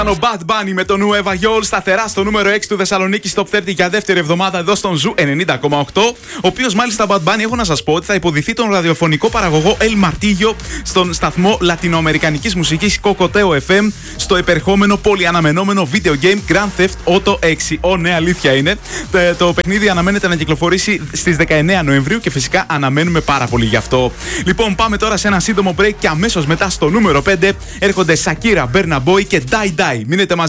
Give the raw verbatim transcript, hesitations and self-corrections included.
Ο Bad Bunny με το Nueva Yol σταθερά στο νούμερο έξι του Θεσσαλονίκη Top τριάντα για δεύτερη εβδομάδα εδώ στον Ζου ενενήντα κόμμα οκτώ. Ο οποίος μάλιστα Bad Bunny, έχω να σας πω ότι θα υποδηθεί τον ραδιοφωνικό παραγωγό El Martillo στον σταθμό λατινοαμερικανικής μουσικής Cocoteo εφ εμ στο επερχόμενο πολυαναμενόμενο video game Grand Theft Auto έξι. Ω, ναι, αλήθεια είναι. Το παιχνίδι αναμένεται να κυκλοφορήσει στις δεκαεννέα Νοεμβρίου και φυσικά αναμένουμε πάρα πολύ γι' αυτό. Λοιπόν, πάμε τώρα σε ένα σύντομο break και αμέσως μετά στο νούμερο πέντε έρχονται Shakira, Burna Boy και Die Die. Μείνετε μαζί.